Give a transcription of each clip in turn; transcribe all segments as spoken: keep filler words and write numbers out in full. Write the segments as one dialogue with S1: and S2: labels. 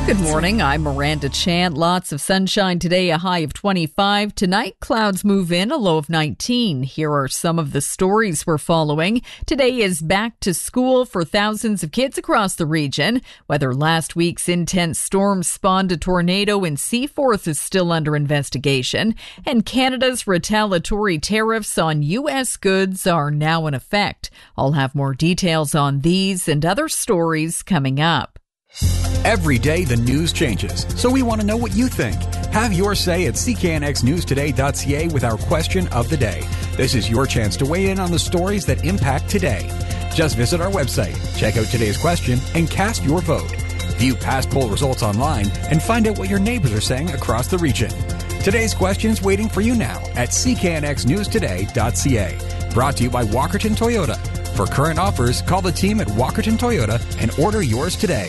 S1: Good morning. I'm Miranda Chant. Lots of sunshine today, a high of twenty-five. Tonight, clouds move in, a low of nineteen. Here are some of the stories we're following. Today is back to school for thousands of kids across the region. Whether last week's intense storm spawned a tornado in Seaforth is still under investigation. And Canada's retaliatory tariffs on U S goods are now in effect. I'll have more details on these and other stories coming up.
S2: Every day the news changes, so we want to know what you think. Have your say at c k n x news today dot c a with our question of the day. This is your chance to weigh in on the stories that impact today. Just visit our website, check out today's question, and cast your vote. View past poll results online and find out what your neighbors are saying across the region. Today's question is waiting for you now at c k n x news today dot c a. Brought to you by Walkerton Toyota. For current offers, call the team at Walkerton Toyota and order yours today.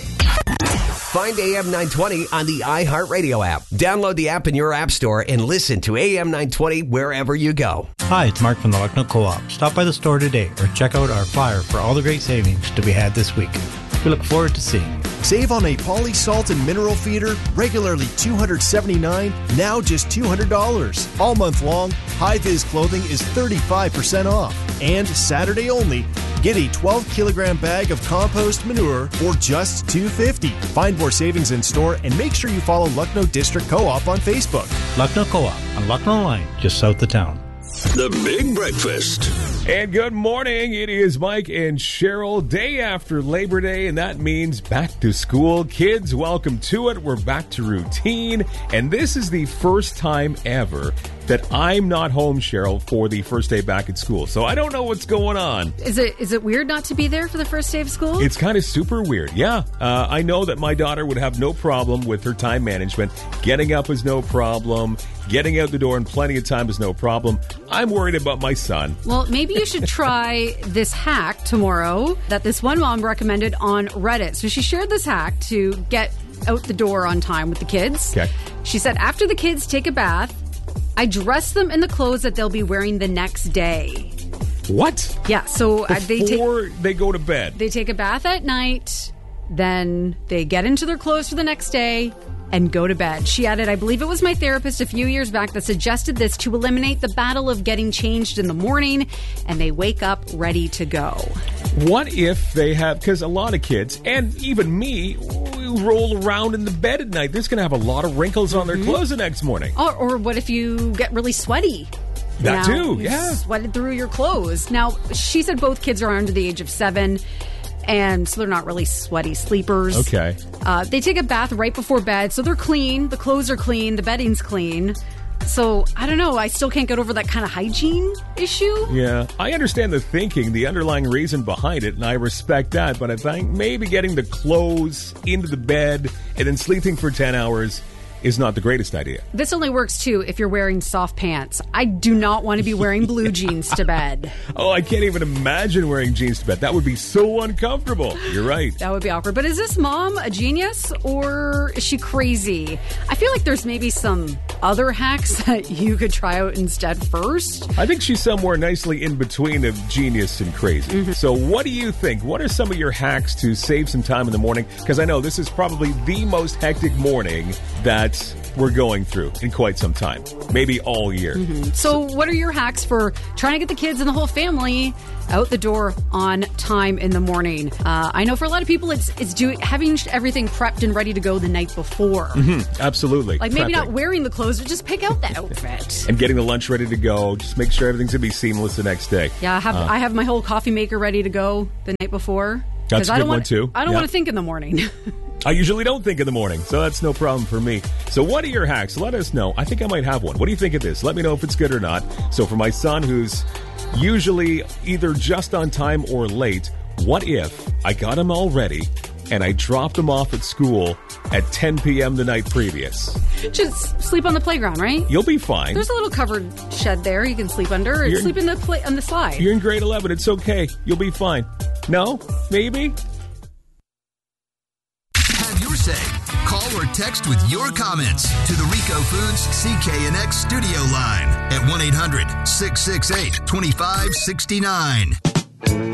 S3: Find A M nine twenty on the iHeartRadio app. Download the app in your app store and listen to A M nine twenty wherever you go.
S4: Hi, it's Mark from the Lucknow Co-op. Stop by the store today or check out our flyer for all the great savings to be had this week. We look forward to seeing you.
S5: Save on a Poly Salt and Mineral Feeder, regularly two hundred seventy-nine dollars, now just two hundred dollars. All month long, High-Vis clothing is thirty-five percent off. And Saturday only, get a twelve kilogram bag of compost manure for just two dollars and fifty cents. Find more savings in store and make sure you follow Lucknow District Co-op on Facebook.
S4: Lucknow Co-op on Lucknow Line, just south of town.
S6: The Big Breakfast.
S7: And good morning. It is Mike and Cheryl, day after Labor Day, and that means back to school. Kids, welcome to it. We're back to routine, and this is the first time ever that I'm not home, Cheryl, for the first day back at school. So I don't know what's going on.
S8: Is it is it weird not to be there for the first day of school?
S7: It's kind of super weird, yeah. Uh, I know that my daughter would have no problem with her time management. Getting up is no problem. Getting out the door in plenty of time is no problem. I'm worried about my son.
S8: Well, maybe you should try this hack tomorrow that this one mom recommended on Reddit. So she shared this hack to get out the door on time with the kids.
S7: Okay.
S8: She said, after the kids take a bath, I dress them in the clothes that they'll be wearing the next day.
S7: What?
S8: Yeah, so uh, they take
S7: Before they go to bed.
S8: They take a bath at night, then they get into their clothes for the next day and go to bed. She added, I believe it was my therapist a few years back that suggested this to eliminate the battle of getting changed in the morning, and they wake up ready to go.
S7: What if they have, because a lot of kids, and even me, we roll around in the bed at night. They're going to have a lot of wrinkles on their mm-hmm. clothes the next morning.
S8: Or, or what if you get really sweaty?
S7: That
S8: now,
S7: too, yeah.
S8: Sweated through your clothes. Now, she said both kids are under the age of seven, and so they're not really sweaty sleepers.
S7: Okay.
S8: Uh, they take a bath right before bed, so they're clean. The clothes are clean. The bedding's clean. So, I don't know. I still can't get over that kind of hygiene issue.
S7: Yeah. I understand the thinking, the underlying reason behind it, and I respect that. But I think maybe getting the clothes into the bed and then sleeping for ten hours is not the greatest idea.
S8: This only works, too, if you're wearing soft pants. I do not want to be wearing blue yeah. jeans to bed.
S7: Oh, I can't even imagine wearing jeans to bed. That would be so uncomfortable. You're right.
S8: That would be awkward. But is this mom a genius or is she crazy? I feel like there's maybe some other hacks that you could try out instead first.
S7: I think she's somewhere nicely in between of genius and crazy. Mm-hmm. So what do you think? What are some of your hacks to save some time in the morning? Because I know this is probably the most hectic morning that we're going through in quite some time, maybe all year.
S8: Mm-hmm. So what are your hacks for trying to get the kids and the whole family out the door on time in the morning? Uh, I know for a lot of people, it's it's doing having everything prepped and ready to go the night before.
S7: Mm-hmm. Absolutely.
S8: Like maybe
S7: Prepping.
S8: Not wearing the clothes, but just pick out the outfit.
S7: And getting the lunch ready to go. Just make sure everything's going to be seamless the next day.
S8: Yeah, I have, uh, I have my whole coffee maker ready to go the night before.
S7: That's a
S8: I
S7: good
S8: don't
S7: one,
S8: want,
S7: too.
S8: I don't
S7: yep.
S8: want to think in the morning.
S7: I usually don't think in the morning, so that's no problem for me. So what are your hacks? Let us know. I think I might have one. What do you think of this? Let me know if it's good or not. So for my son, who's usually either just on time or late, what if I got him all ready and I dropped him off at school at ten p.m. the night previous?
S8: Just sleep on the playground, right?
S7: You'll be fine.
S8: There's a little covered shed there you can sleep under, or
S7: You're
S8: sleep in the pla- on the slide.
S7: You're in grade eleven. It's okay. You'll be fine. No? Maybe?
S6: Have your say. Call or text with your comments to the Rico Foods C K N X studio line at one eight hundred six six eight two five six nine.